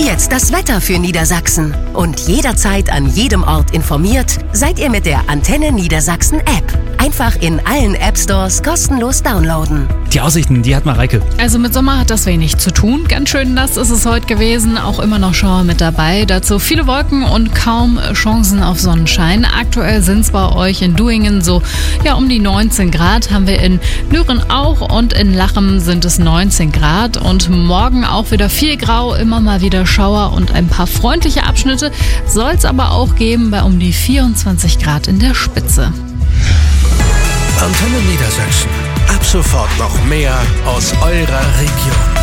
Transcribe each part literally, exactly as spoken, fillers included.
jetzt das Wetter für Niedersachsen. Und jederzeit an jedem Ort informiert seid ihr mit der Antenne Niedersachsen App. Einfach in allen App-Stores kostenlos downloaden. Die Aussichten, die hat Mareike. Also mit Sommer hat das wenig zu tun. Ganz schön nass ist es heute gewesen, auch immer noch Schauer mit dabei. Dazu viele Wolken und kaum Chancen auf Sonnenschein. Aktuell sind es bei euch in Duingen so ja um die neunzehn Grad. Haben wir in Nüren auch und in Lachem sind es neunzehn Grad. Und morgen auch wieder viel Grau, immer mal wieder Schauer und ein paar freundliche Abschnitte. Soll es aber auch geben bei um die vierundzwanzig Grad in der Spitze. Antenne Niedersachsen. Ab sofort noch mehr aus eurer Region.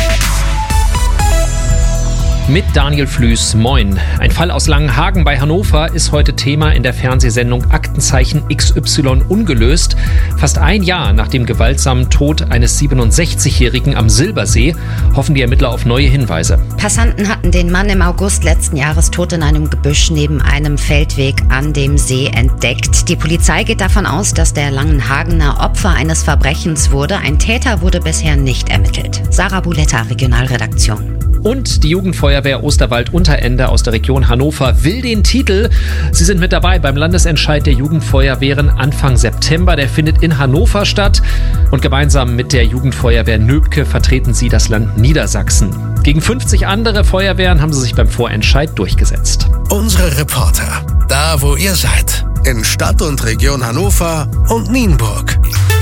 Mit Daniel Flüß, moin. Ein Fall aus Langenhagen bei Hannover ist heute Thema in der Fernsehsendung Aktenzeichen X Y ungelöst. Fast ein Jahr nach dem gewaltsamen Tod eines siebenundsechzigjährigen am Silbersee hoffen die Ermittler auf neue Hinweise. Passanten hatten den Mann im August letzten Jahres tot in einem Gebüsch neben einem Feldweg an dem See entdeckt. Die Polizei geht davon aus, dass der Langenhagener Opfer eines Verbrechens wurde. Ein Täter wurde bisher nicht ermittelt. Sarah Buletta, Regionalredaktion. Und die Jugendfeuerwehr Osterwald-Unterende aus der Region Hannover will den Titel. Sie sind mit dabei beim Landesentscheid der Jugendfeuerwehren Anfang September. Der findet in Hannover statt. Und gemeinsam mit der Jugendfeuerwehr Nöbke vertreten sie das Land Niedersachsen. Gegen fünfzig andere Feuerwehren haben sie sich beim Vorentscheid durchgesetzt. Unsere Reporter, da wo ihr seid. In Stadt und Region Hannover und Nienburg.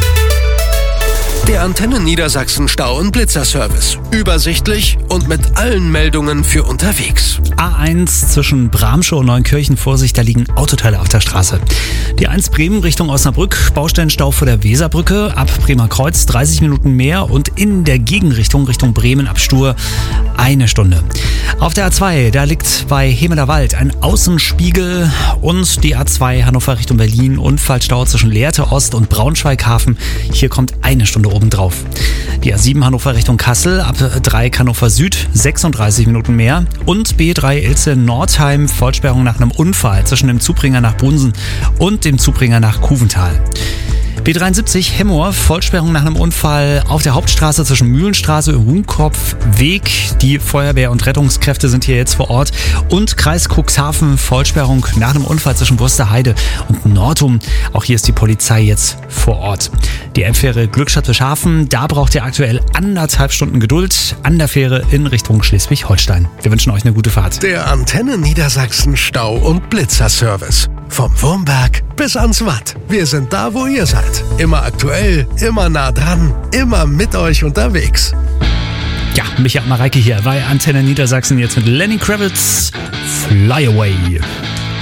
Der Antenne Niedersachsen Stau- und Blitzerservice. Übersichtlich und mit allen Meldungen für unterwegs. A eins zwischen Bramschow und Neunkirchen, Vorsicht, da liegen Autoteile auf der Straße. Die eins Bremen Richtung Osnabrück, Baustellenstau vor der Weserbrücke, ab Bremer Kreuz dreißig Minuten mehr und in der Gegenrichtung Richtung Bremen ab Stur eine Stunde. Auf der A zwei, da liegt bei Hemeler Wald ein Außenspiegel und die A zwei Hannover Richtung Berlin, Unfallstau zwischen Lehrte Ost und Braunschweig-Hafen. Hier kommt eine Stunde obendrauf. Die A sieben Hannover Richtung Kassel, ab drei Hannover Süd, sechsunddreißig Minuten mehr. Und B drei Ilze Nordheim, Vollsperrung nach einem Unfall zwischen dem Zubringer nach Bunsen und dem Zubringer nach Kuvental. B dreiundsiebzig Hemmoor, Vollsperrung nach einem Unfall auf der Hauptstraße zwischen Mühlenstraße und Huhnkopfweg. Die Feuerwehr und Rettungskräfte sind hier jetzt vor Ort. Und Kreis Cuxhaven, Vollsperrung nach einem Unfall zwischen Wusterheide und Nordum. Auch hier ist die Polizei jetzt vor Ort. Die Elbfähre Glückstadt-Fischhafen, da braucht ihr aktuell anderthalb Stunden Geduld an der Fähre in Richtung Schleswig-Holstein. Wir wünschen euch eine gute Fahrt. Der Antenne Niedersachsen Stau- und Blitzerservice. Vom Wurmberg bis ans Watt. Wir sind da, wo ihr seid. Immer aktuell, immer nah dran, immer mit euch unterwegs. Ja, Micha und Mareike hier bei Antenne Niedersachsen jetzt mit Lenny Kravitz, Fly Away.